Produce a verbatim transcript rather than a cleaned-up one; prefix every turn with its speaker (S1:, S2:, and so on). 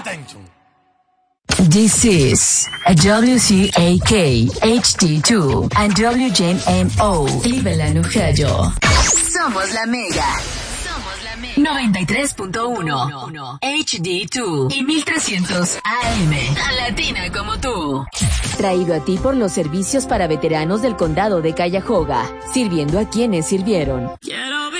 S1: Attention.
S2: This is a W C A K H D two and W J M O Cleveland, Ohio. Somos la Mega. Somos la Mega. noventa y tres punto uno H D dos y mil trescientos A M. Tan latina como tú.
S3: Traído a ti por los servicios para veteranos del condado de Cuyahoga, sirviendo a quienes sirvieron.
S4: Yeah.